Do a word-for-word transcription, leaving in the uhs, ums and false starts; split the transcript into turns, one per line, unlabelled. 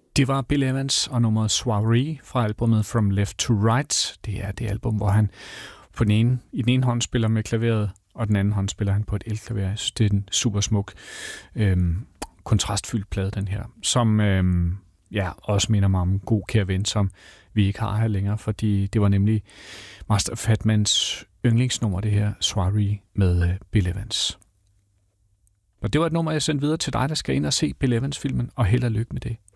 Det var Bill Evans og nummeret Soiree fra albumet From Left to Right. Det er det album, hvor han på den ene, i den ene hånd spiller med klaveret, og den anden hånd spiller han på et elklaver. Jeg synes, det er en super smuk, øhm, kontrastfyldt plade, den her, som øhm, ja, også minder mig om en god kære ven, som vi ikke har her længere, fordi det var nemlig Master Fatmans yndlingsnummer, det her Soiree med øh, Bill Evans. Og det var et nummer, jeg sendte videre til dig, der skal ind og se Bill Evans-filmen, og held og lykke med det.